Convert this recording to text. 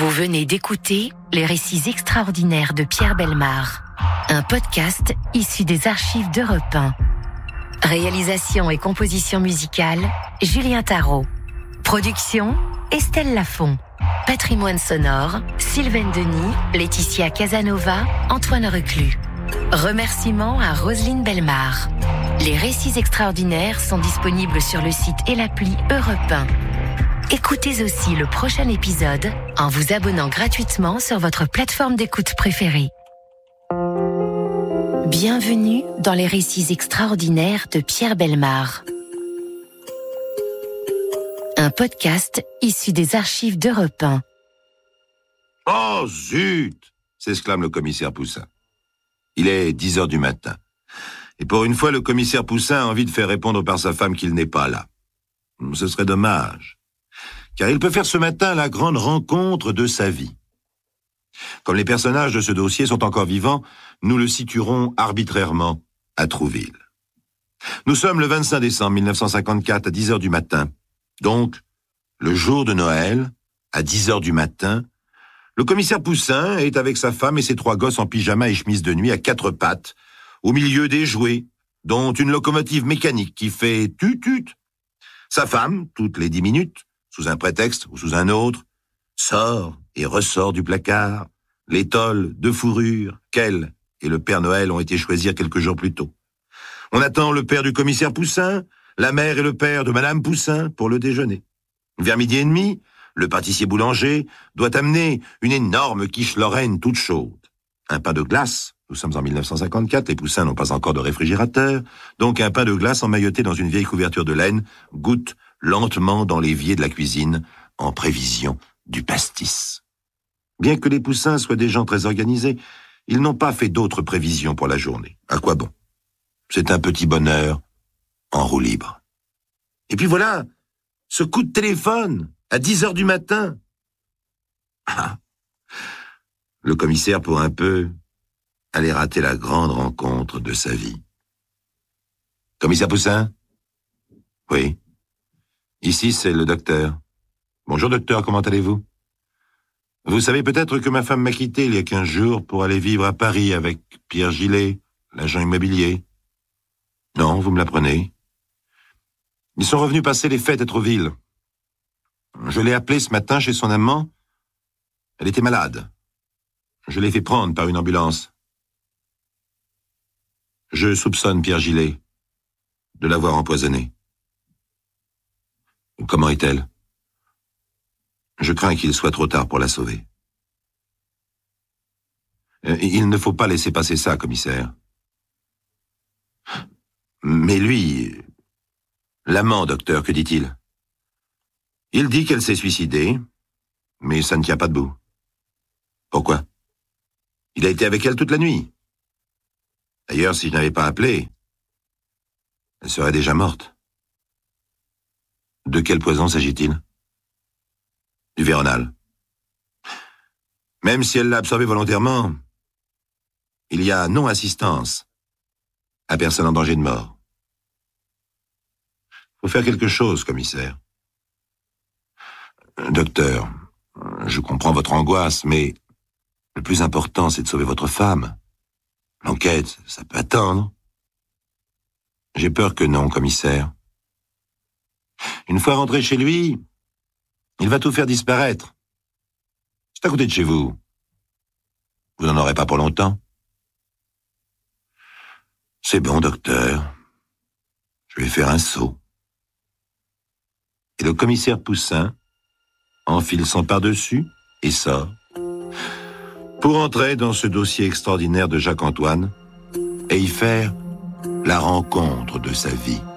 Vous venez d'écouter les récits extraordinaires de Pierre Bellemare, un podcast issu des archives d'Europe 1. Réalisation et composition musicale, Julien Tarot. Production, Estelle Lafont. Patrimoine sonore, Sylvaine Denis, Laetitia Casanova, Antoine Reclus. Remerciements à Roselyne Bellemare. Les récits extraordinaires sont disponibles sur le site et l'appli Europe 1. Écoutez aussi le prochain épisode en vous abonnant gratuitement sur votre plateforme d'écoute préférée. Bienvenue dans les récits extraordinaires de Pierre Bellemare. Un podcast issu des archives d'Europe 1. Oh zut! S'exclame le commissaire Poussin. Il est 10h du matin. Et pour une fois, le commissaire Poussin a envie de faire répondre par sa femme qu'il n'est pas là. Ce serait dommage. Car il peut faire ce matin la grande rencontre de sa vie. Comme les personnages de ce dossier sont encore vivants, nous le situerons arbitrairement à Trouville. Nous sommes le 25 décembre 1954 à 10h du matin. Donc, le jour de Noël, à 10h du matin, le commissaire Poussin est avec sa femme et ses 3 gosses en pyjama et chemise de nuit à 4 pattes, au milieu des jouets, dont une locomotive mécanique qui fait tut-tut. Sa femme, toutes les 10 minutes, sous un prétexte ou sous un autre, sort et ressort du placard l'étole de fourrure qu'elle et le Père Noël ont été choisir quelques jours plus tôt. On attend le père du commissaire Poussin, la mère et le père de Madame Poussin pour le déjeuner. Vers 12h30, le pâtissier boulanger doit amener une énorme quiche Lorraine toute chaude. Un pain de glace, nous sommes en 1954, les Poussins n'ont pas encore de réfrigérateur, donc un pain de glace emmailloté dans une vieille couverture de laine goûte lentement dans l'évier de la cuisine en prévision du pastis. Bien que les Poussins soient des gens très organisés, ils n'ont pas fait d'autres prévisions pour la journée. À quoi bon? C'est un petit bonheur en roue libre. Et puis voilà, ce coup de téléphone à 10h du matin. Ah, le commissaire, pour un peu, allait rater la grande rencontre de sa vie. Commissaire Poussin? Oui. Ici, c'est le docteur. Bonjour docteur, comment allez-vous? Vous savez peut-être que ma femme m'a quitté il y a 15 jours pour aller vivre à Paris avec Pierre Gillet, l'agent immobilier. Non, vous me l'apprenez. Ils sont revenus passer les fêtes à Trouville. Je l'ai appelée ce matin chez son amant. Elle était malade. Je l'ai fait prendre par une ambulance. Je soupçonne Pierre Gillet de l'avoir empoisonnée. Comment est-elle? Je crains qu'il soit trop tard pour la sauver. Il ne faut pas laisser passer ça, commissaire. Mais lui, l'amant, docteur, que dit-il? Il dit qu'elle s'est suicidée, mais ça ne tient pas debout. Pourquoi? Il a été avec elle toute la nuit. D'ailleurs, si je n'avais pas appelé, elle serait déjà morte. De quel poison s'agit-il? Du Véronal. Même si elle l'a absorbé volontairement, il y a non-assistance à personne en danger de mort. Faut faire quelque chose, commissaire. Docteur, je comprends votre angoisse, mais le plus important, c'est de sauver votre femme. L'enquête, ça peut attendre. J'ai peur que non, commissaire. Une fois rentré chez lui, il va tout faire disparaître. C'est à côté de chez vous. Vous n'en aurez pas pour longtemps. C'est bon, docteur. Je vais faire un saut. Et le commissaire Poussin enfile son pardessus et sort pour entrer dans ce dossier extraordinaire de Jacques-Antoine et y faire la rencontre de sa vie.